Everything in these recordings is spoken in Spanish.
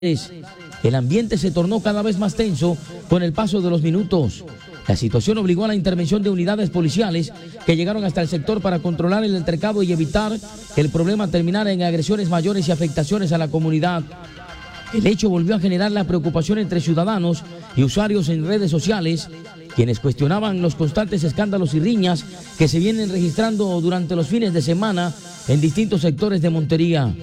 El ambiente se tornó cada vez más tenso con el paso de los minutos. La situación obligó a la intervención de unidades policiales que llegaron hasta el sector para controlar el altercado y evitar que el problema terminara en agresiones mayores y afectaciones a la comunidad. El hecho volvió a generar la preocupación entre ciudadanos y usuarios en redes sociales, quienes cuestionaban los constantes escándalos y riñas que se vienen registrando durante los fines de semana en distintos sectores de Montería.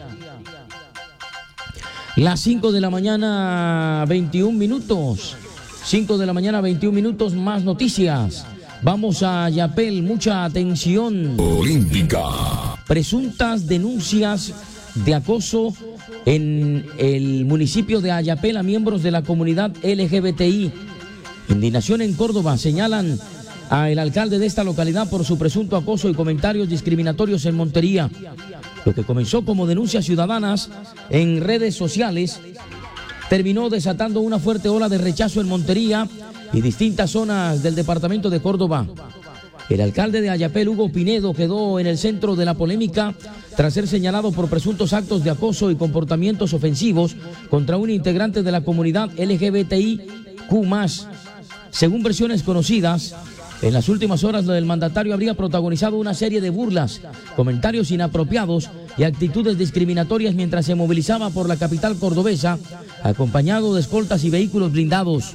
Las 5 de la mañana, 21 minutos. 5 de la mañana, 21 minutos, más noticias. Vamos a Ayapel, mucha atención. Olímpica. Presuntas denuncias de acoso en el municipio de Ayapel a miembros de la comunidad LGBTI. Indignación en Córdoba, señalan al alcalde de esta localidad por su presunto acoso y comentarios discriminatorios en Montería. Lo que comenzó como denuncias ciudadanas en redes sociales terminó desatando una fuerte ola de rechazo en Montería y distintas zonas del departamento de Córdoba. El alcalde de Ayapel, Hugo Pinedo, quedó en el centro de la polémica tras ser señalado por presuntos actos de acoso y comportamientos ofensivos contra un integrante de la comunidad LGBTIQ+. Según versiones conocidas, en las últimas horas el mandatario habría protagonizado una serie de burlas, comentarios inapropiados y actitudes discriminatorias mientras se movilizaba por la capital cordobesa, acompañado de escoltas y vehículos blindados.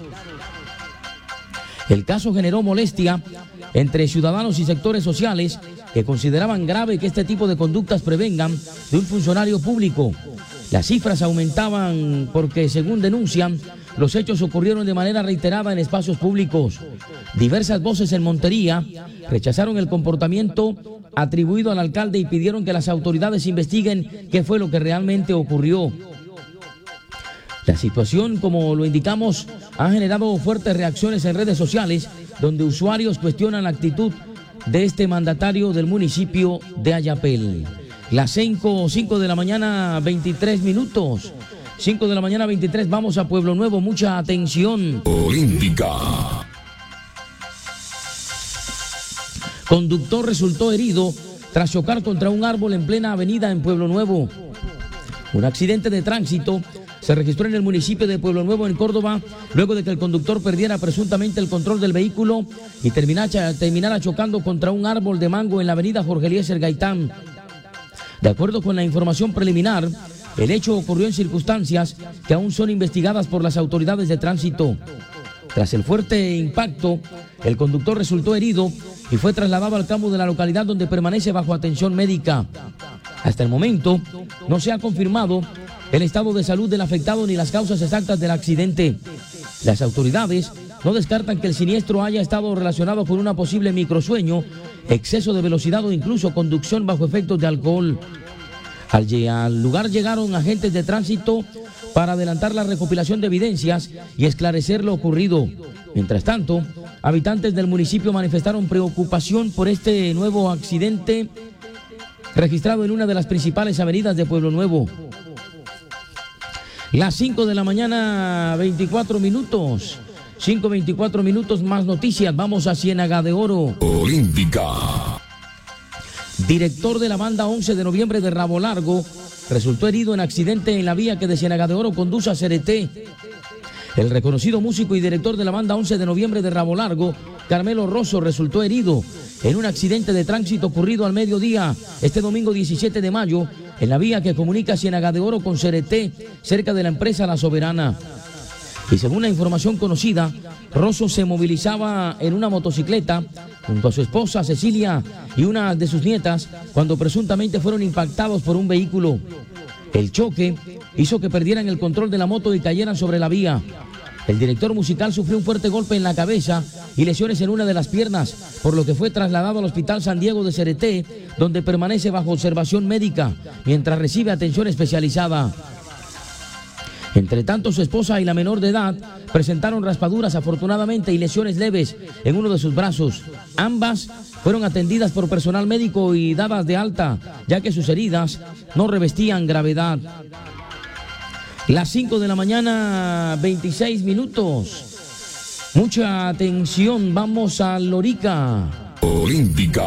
El caso generó molestia entre ciudadanos y sectores sociales que consideraban grave que este tipo de conductas prevengan de un funcionario público. Las cifras aumentaban porque, según denuncian, los hechos ocurrieron de manera reiterada en espacios públicos. Diversas voces en Montería rechazaron el comportamiento atribuido al alcalde y pidieron que las autoridades investiguen qué fue lo que realmente ocurrió. La situación, como lo indicamos, ha generado fuertes reacciones en redes sociales, donde usuarios cuestionan la actitud de este mandatario del municipio de Ayapel. Las 5 de la mañana, 23 minutos. 5 de la mañana, 23, vamos a Pueblo Nuevo, mucha atención. Olímpica. Conductor resultó herido tras chocar contra un árbol en plena avenida en Pueblo Nuevo. Un accidente de tránsito se registró en el municipio de Pueblo Nuevo, en Córdoba, luego de que el conductor perdiera presuntamente el control del vehículo y terminara chocando contra un árbol de mango en la avenida Jorge Eliezer Gaitán. De acuerdo con la información preliminar, el hecho ocurrió en circunstancias que aún son investigadas por las autoridades de tránsito. Tras el fuerte impacto, el conductor resultó herido y fue trasladado al campo de la localidad, donde permanece bajo atención médica. Hasta el momento, no se ha confirmado el estado de salud del afectado ni las causas exactas del accidente. Las autoridades no descartan que el siniestro haya estado relacionado con una posible microsueño, exceso de velocidad o incluso conducción bajo efectos de alcohol. Al lugar llegaron agentes de tránsito para adelantar la recopilación de evidencias y esclarecer lo ocurrido. Mientras tanto, habitantes del municipio manifestaron preocupación por este nuevo accidente registrado en una de las principales avenidas de Pueblo Nuevo. Las 5 de la mañana, 24 minutos. 5:24 minutos, más noticias. Vamos a Ciénaga de Oro. Olímpica. Director de la banda 11 de noviembre de Rabo Largo resultó herido en accidente en la vía que de Ciénaga de Oro conduce a Cereté. El reconocido músico y director de la banda 11 de noviembre de Rabo Largo, Carmelo Rosso, resultó herido en un accidente de tránsito ocurrido al mediodía este domingo 17 de mayo en la vía que comunica Ciénaga de Oro con Cereté, cerca de la empresa La Soberana. Y según la información conocida, Rosso se movilizaba en una motocicleta junto a su esposa Cecilia y una de sus nietas cuando presuntamente fueron impactados por un vehículo. El choque hizo que perdieran el control de la moto y cayeran sobre la vía. El director musical sufrió un fuerte golpe en la cabeza y lesiones en una de las piernas, por lo que fue trasladado al Hospital San Diego de Cereté, donde permanece bajo observación médica mientras recibe atención especializada. Entre tanto, su esposa y la menor de edad presentaron raspaduras, afortunadamente, y lesiones leves en uno de sus brazos. Ambas fueron atendidas por personal médico y dadas de alta, ya que sus heridas no revestían gravedad. Las 5 de la mañana, 26 minutos. Mucha atención, vamos a Lorica. Olímpica.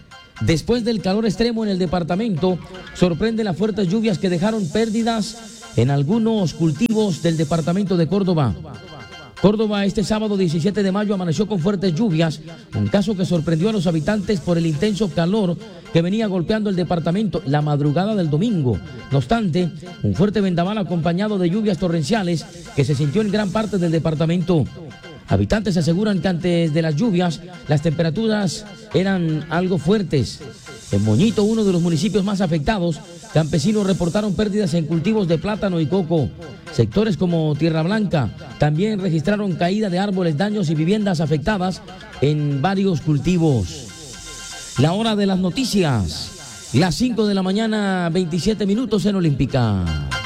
Después del calor extremo en el departamento, sorprenden las fuertes lluvias que dejaron pérdidas en algunos cultivos del departamento de Córdoba. Córdoba este sábado 17 de mayo amaneció con fuertes lluvias, un caso que sorprendió a los habitantes por el intenso calor que venía golpeando el departamento la madrugada del domingo. No obstante, un fuerte vendaval acompañado de lluvias torrenciales que se sintió en gran parte del departamento. Habitantes aseguran que antes de las lluvias las temperaturas eran algo fuertes. En Moñito, uno de los municipios más afectados, campesinos reportaron pérdidas en cultivos de plátano y coco. Sectores como Tierra Blanca también registraron caída de árboles, daños y viviendas afectadas en varios cultivos. La hora de las noticias, las 5 de la mañana, 27 minutos en Olímpica.